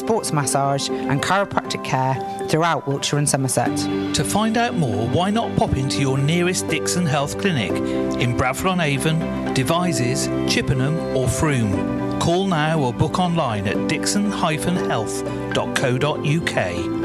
sports massage and chiropractic care throughout Wiltshire and Somerset. To find out more, why not pop into your nearest Dixon Health Clinic in Bradford-on-Avon, Devizes, Chippenham or Frome. Call now or book online at dixon-health.co.uk.